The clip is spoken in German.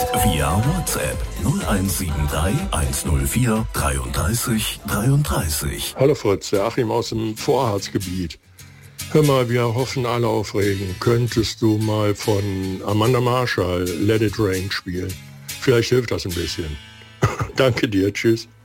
Via WhatsApp 0173 104 33 33. Hallo Fritz, der Achim aus dem Vorharzgebiet. Hör mal, wir hoffen alle auf Regen. Könntest du mal von Amanda Marshall Let It Rain spielen? Vielleicht hilft das ein bisschen. Danke dir, tschüss.